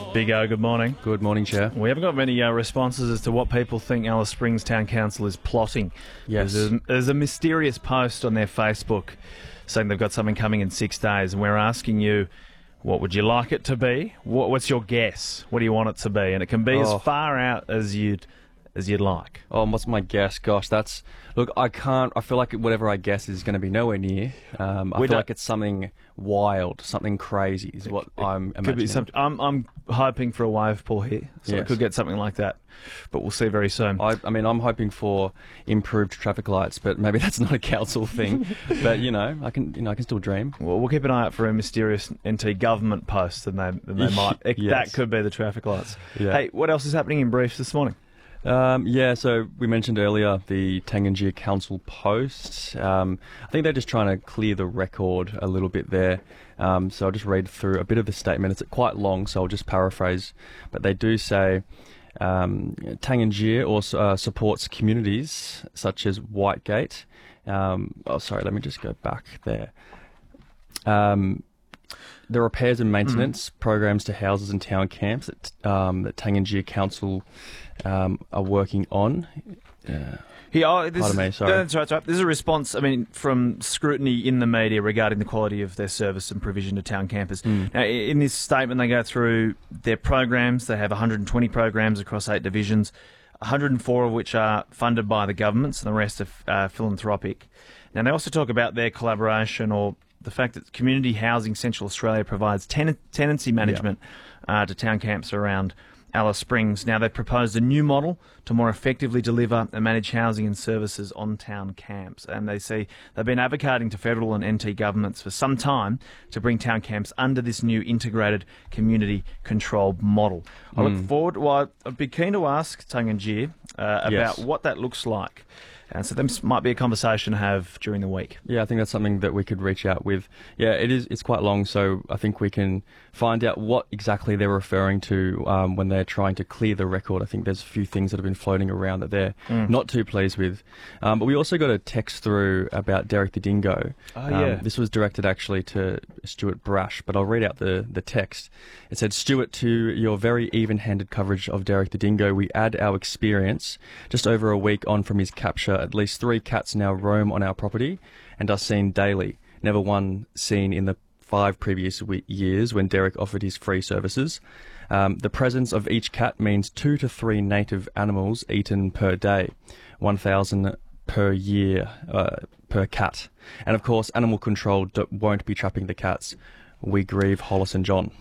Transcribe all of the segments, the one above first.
Big O, good morning. Good morning, Chair. We haven't got many responses as to what people think Alice Springs Town Council is plotting. Yes. There's a mysterious post on their Facebook saying they've got something coming in 6 days, and we're asking you, what would you like it to be? What's your guess? What do you want it to be? And it can be as far out as you'd like. Oh, what's my guess? Gosh, that's... Look, I feel like whatever I guess is going to be nowhere near. I feel like it's something wild, something crazy is what I'm imagining. Could be something. I'm hoping for a wave pool here, so Yes. it could get something like that. But we'll see very soon. I mean, I'm hoping for improved traffic lights, but maybe that's not a council thing. But I can still dream. Well, we'll keep an eye out for a mysterious NT government post, and they might. Yes. That could be the traffic lights. Yeah. Hey, what else is happening in briefs this morning? So we mentioned earlier the Tangier Council post. I think they're just trying to clear the record a little bit there. So I'll just read through a bit of the statement. It's quite long, so I'll just paraphrase. But they do say Tangier also supports communities such as Whitegate. Let me just go back there. The repairs and maintenance programs to houses and town camps that Tangier Council are working on. Pardon me, sorry. That's right. This is a response, from scrutiny in the media regarding the quality of their service and provision to town campers. Now, in this statement, they go through their programs. They have 120 programs across 8 divisions, 104 of which are funded by the governments, and the rest are philanthropic. Now, they also talk about their collaboration or the fact that Community Housing Central Australia provides tenancy management to town camps around Alice Springs. Now, they've proposed a new model to more effectively deliver and manage housing and services on town camps. And they say they've been advocating to federal and NT governments for some time to bring town camps under this new integrated community controlled model. I look forward. Well, I'd be keen to ask Tangier about what that looks like. And so this might be a conversation to have during the week. Yeah, I think that's something that we could reach out with. Yeah, it's quite long, so I think we can find out what exactly they're referring to when they're trying to clear the record. I think there's a few things that have been floating around that they're not too pleased with. But we also got a text through about Derek the Dingo. This was directed actually to Stuart Brash, but I'll read out the text. It said, "Stuart, to your very even-handed coverage of Derek the Dingo, we add our experience. Just over a week on from his capture, at least 3 cats now roam on our property and are seen daily. Never one seen in the 5 previous years when Derek offered his free services. The presence of each cat means 2 to 3 native animals eaten per day, 1,000 per year per cat. And of course, animal control won't be trapping the cats. We grieve Hollis and John."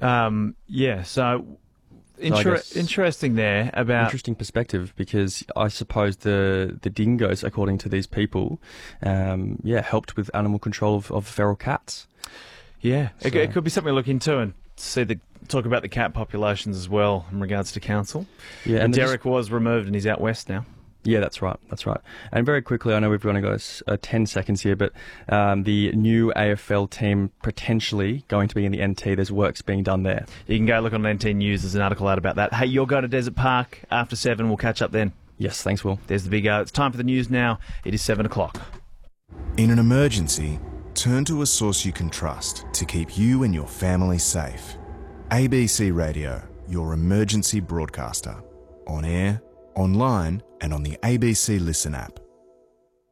Interesting there about... Interesting perspective, because I suppose the dingoes, according to these people, helped with animal control of feral cats. Yeah, so it could be something to look into and talk about the cat populations as well in regards to council. Yeah, and Derek was removed and he's out west now. Yeah, that's right. And very quickly, I know we've only got 10 seconds here, but the new AFL team potentially going to be in the NT. There's works being done there. You can go look on NT News. There's an article out about that. Hey, you'll go to Desert Park after 7. We'll catch up then. Yes, thanks, Will. There's the Big O. It's time for the news now. It is 7 o'clock. In an emergency, turn to a source you can trust to keep you and your family safe. ABC Radio, your emergency broadcaster. On air, online and on the ABC Listen app.